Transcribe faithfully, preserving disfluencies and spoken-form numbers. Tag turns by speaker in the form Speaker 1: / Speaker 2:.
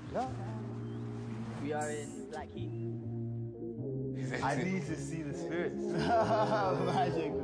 Speaker 1: No.
Speaker 2: We are in Blackheath.
Speaker 1: I need to see the spirits. Magic.